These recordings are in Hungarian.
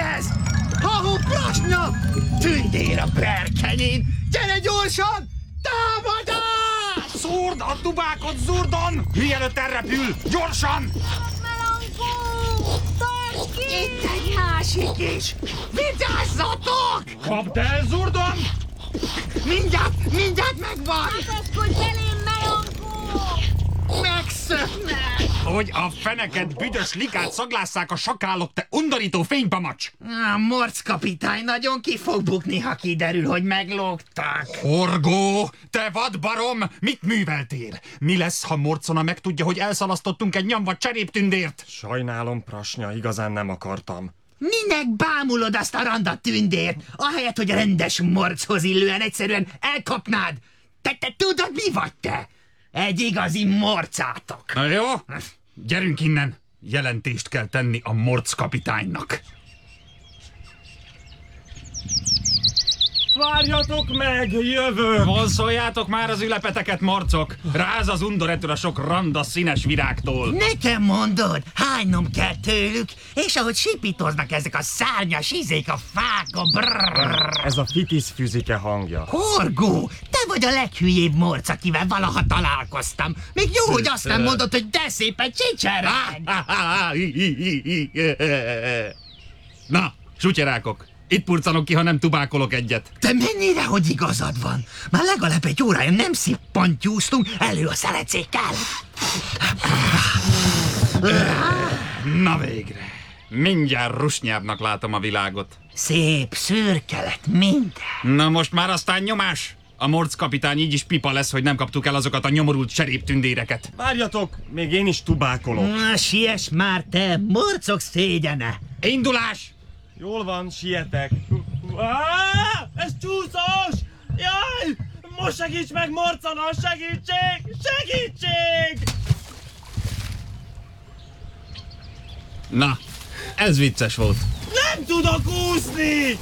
ez? Ha-ho, prasnya! Tündér a berkenyén! Gyere gyorsan! Támadás! Szúrd a tubákot, Zurdon! Mielőtt elrepül! Gyorsan! Melankó! Tarts ki! Itt egy másik is! Vigyázzatok! Kapd el, Zurdon! Mindjárt megvan! Kapaszkodj belém, Melankó! Megszöknek! Hogy a feneket büdös likát szaglásszák a sakálok, te undorító fénypamacs! A Morc kapitány nagyon ki fog bukni, ha kiderül, hogy meglógtak. Horgó! Te vadbarom! Mit műveltél? Mi lesz, ha Morcona megtudja, hogy elszalasztottunk egy nyomvat cseréptündért? Sajnálom, Prasnya, igazán nem akartam. Minek bámulod azt a randa tündért? Ahelyett, hogy rendes morchoz illően egyszerűen elkapnád. Te tudod, mi vagy te? Egy igazi morcátok. Na jó, gyerünk innen. Jelentést kell tenni a Morc kapitánynak. Várjatok meg, jövök! Vonszoljátok már az ülepeteket, morcok! Ráz az undor ettől a sok randa színes virágtól! Nekem mondod, hánynom kell tőlük, és ahogy sipítoznak ezek a szárnyas izék a fákon, brrrr. Ez a Fitisz füzike hangja. Horgó, te vagy a leghülyébb morc, akivel valaha találkoztam. Még jó, hogy azt nem mondod, hogy de szépen csicsereg. Na, sutyerákok! Itt purcanok ki, ha nem tubákolok egyet. De mennyire, hogy igazad van? Már legalább egy órája nem szippantyúztunk elő a szelecékkel. Na végre! Mindjárt rusnyábbnak látom a világot. Szép, szürke lett minden. Na most már aztán nyomás! A Morc kapitány így is pipa lesz, hogy nem kaptuk el azokat a nyomorult cseréptündéreket. Várjatok, még én is tubákolok. Na, siess már te, morcok szégyene. Indulás! Jól van, sietek. Ez csúszós! Jaj! Most segíts meg, Morcona! Segítség! Segítség! Na, ez vicces volt. Nem tudok úszni!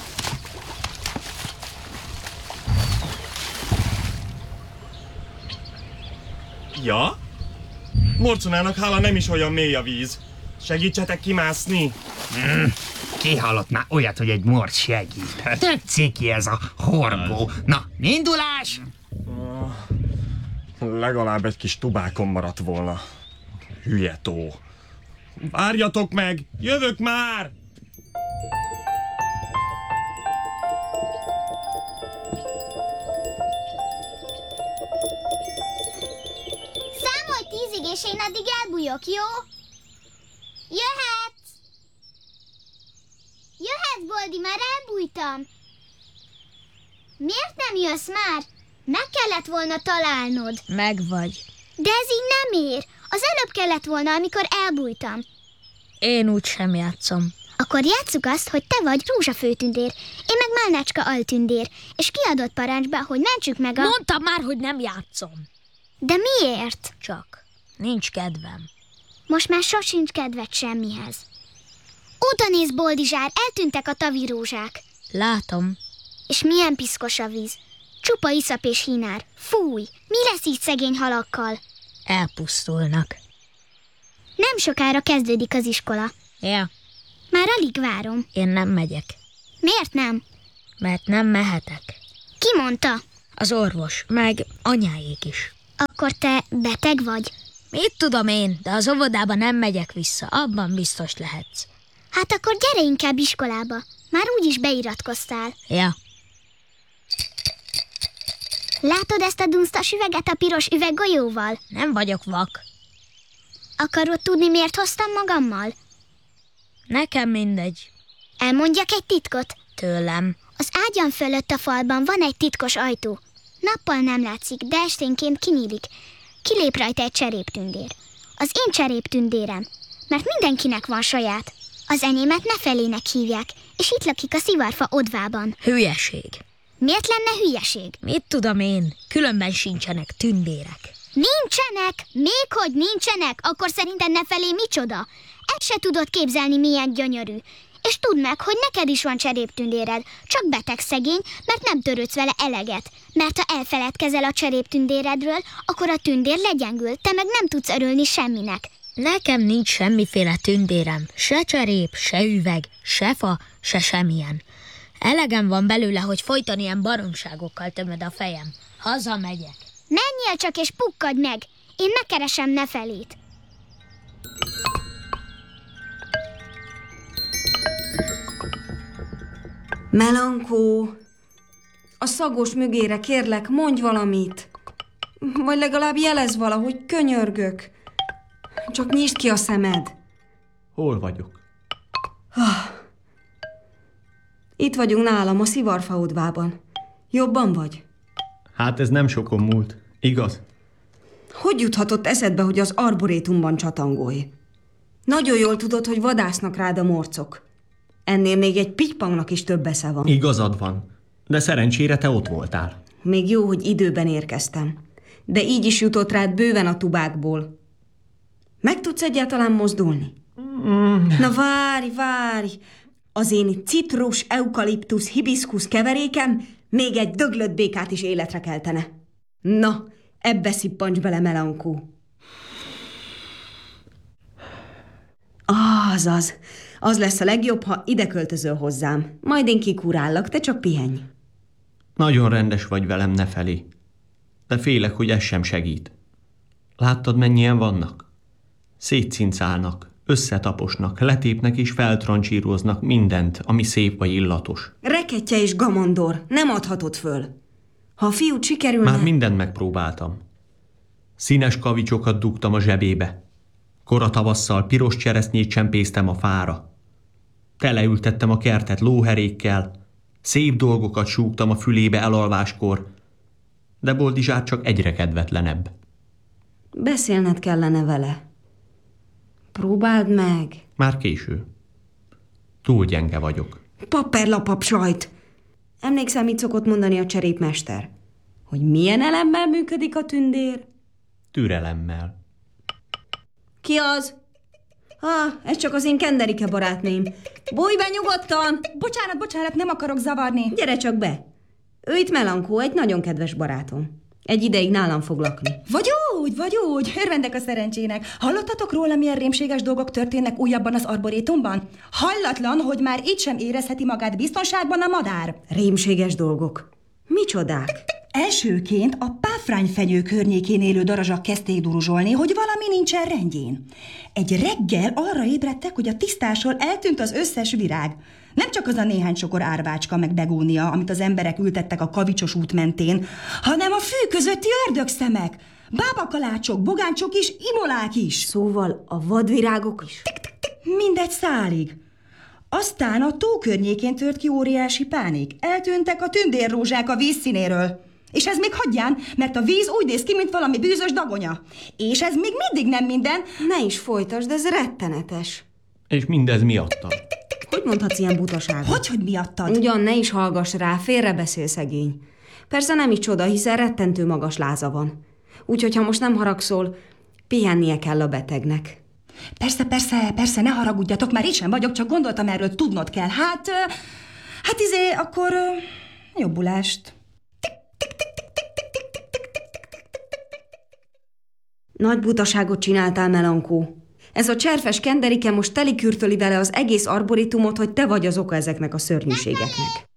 Ja? Morconának hála nem is olyan mély a víz. Segítsetek kimászni! Ki hallott már olyat, hogy egy morc segít? Tetszik ki ez a horgó. Na, indulás! Legalább egy kis tubákom maradt volna. Hülye tó. Várjatok meg! Jövök már! Számolj 10-ig, és én addig elbújok, jó? Jöhetsz! Jöhetsz, Boldi, már elbújtam. Miért nem jössz már? Meg kellett volna találnod. Megvagy. De ez így nem ér. Az előbb kellett volna, amikor elbújtam. Én úgy sem játszom. Akkor játsszuk azt, hogy te vagy Rózsafőtündér, én meg Málnácska altündér, és kiadott parancsba, hogy mentsük meg a... Mondtam már, hogy nem játszom. De miért? Csak nincs kedvem. Most már sosincs kedved semmihez. Oda néz, Boldizsár, eltűntek a tavirózsák. Látom. És milyen piszkos a víz. Csupa iszap és hínár. Fúj, mi lesz így szegény halakkal? Elpusztulnak. Nem sokára kezdődik az iskola. Ja, Már alig várom. én nem megyek. Miért nem? Mert nem mehetek. Ki mondta? Az orvos, meg anyáék is. Akkor te beteg vagy? Mit tudom én, de az óvodába nem megyek vissza, abban biztos lehetsz. Hát akkor gyere inkább iskolába. Már úgyis beiratkoztál. Ja, Látod ezt a dunsztas üveget a piros üveggolyóval? nem vagyok vak. Akarod tudni, miért hoztam magammal? Nekem mindegy. Elmondjak egy titkot? Tőlem. Az ágyam fölött a falban van egy titkos ajtó. Nappal nem látszik, de esténként kinyílik. Kilép rajta egy cseréptündér. Az én cseréptündérem, mert mindenkinek van saját. Az enyémet Nefelének hívják, és itt lakik a szivarfa odvában. Hülyeség. Miért lenne hülyeség? Mit tudom én, különben sincsenek tündérek. Nincsenek! Még hogy nincsenek, akkor szerinted Nefelé micsoda? Egy se tudod képzelni, milyen gyönyörű. És tudd meg, hogy neked is van cseréptündéred, csak beteg szegény, mert nem törődsz vele eleget. Mert ha elfeledkezel a cseréptündéredről, akkor a tündér legyengül, te meg nem tudsz örülni semminek. Nekem nincs semmiféle tündérem, se cserép, se üveg, se fa, se semmilyen. Elegem van belőle, hogy folyton ilyen baromságokkal tömöd a fejem. Hazamegyek. Menjél csak és pukkadj meg! Én megkeresem Nefelét. Melankó, a szagos mögére kérlek, mondj valamit. Vagy legalább jelezz valahogy, könyörgök. Csak nyisd ki a szemed. Hol vagyok? Itt vagyunk nálam, a szivarfaodvában. Jobban vagy? Hát ez nem sokon múlt, igaz? Hogy juthatott eszedbe, hogy az arborétumban csatangolj? Nagyon jól tudod, hogy vadásznak rád a morcok. Ennél még egy pitypangnak is több esze van. Igazad van, de szerencsére te ott voltál. Még jó, hogy időben érkeztem. De így is jutott rád bőven a tubákból. Meg tudsz egyáltalán mozdulni? Na várj! Az én citrus, eukaliptusz, hibiszkusz keverékem még egy döglött békát is életre keltene. Na, ebbe szippancs bele, Melankó. Az lesz a legjobb, ha ide költözöl hozzám. Majd én kikurállak, te csak pihenj. Nagyon rendes vagy velem, Nefelé. De félek, hogy ez sem segít. Láttad, mennyien vannak? Szétcincálnak, összetaposnak, letépnek és feltrancsíroznak mindent, ami szép vagy illatos. Reketje és gamondor, nem adhatod föl. Ha a fiút sikerülne... Már mindent megpróbáltam. Színes kavicsokat dugtam a zsebébe. Kora tavasszal piros cseresznyét csempésztem a fára. Teleültettem a kertet lóherékkel, szép dolgokat súgtam a fülébe elalváskor, de Boldizsár csak egyre kedvetlenebb. Beszélned kellene vele. Próbáld meg. Már késő. Túl gyenge vagyok. Papperlapap sajt! Emlékszel, mit szokott mondani a cserépmester? Hogy milyen elemmel működik a tündér? Türelemmel. Ki az? Ez csak az én Kenderike barátném. Bújj be nyugodtan! Bocsánat, nem akarok zavarni. Gyere csak be! Ő itt Melankó, egy nagyon kedves barátom. Egy ideig nálam fog lakni. Vagy úgy, örvendek a szerencsének. Hallottatok róla, milyen rémséges dolgok történnek újabban az arborétumban? Hallatlan, hogy már itt sem érezheti magát biztonságban a madár. Rémséges dolgok? Micsodák? Elsőként a páfrányfenyő környékén élő darazsak kezdték duruzsolni, hogy valami nincsen rendjén. Egy reggel arra ébredtek, hogy a tisztásról eltűnt az összes virág. Nem csak az a néhány sokor árvácska meg begónia, amit az emberek ültettek a kavicsos út mentén, hanem a fű közötti ördögszemek, bábakalácsok, bogáncsok és imolák is. Szóval a vadvirágok is? Mindegy szálig. Aztán a tó környékén tört ki óriási pánik. Eltűntek a tündérrózsák a víz színéről. És ez még hagyján, mert a víz úgy néz ki, mint valami bűzös dagonya. És ez még mindig nem minden. Ne is folytasd, ez rettenetes. És mindez miatta. Hogy mondhatsz ilyen butaságot? Hogy miattad? Ugyan, ne is hallgass rá, félrebeszél szegény. Persze nem is csoda, hiszen rettentő magas láza van. Úgyhogy ha most nem haragszol, pihennie kell a betegnek. Persze, ne haragudjatok, már itt sem vagyok, csak gondoltam, erről tudnod kell. Hát akkor jobbulást. Nagy butaságot csináltál, Melankó. Ez a cserfes Kenderike most telikürtöli vele az egész arborétumot, hogy te vagy az oka ezeknek a szörnyűségeknek.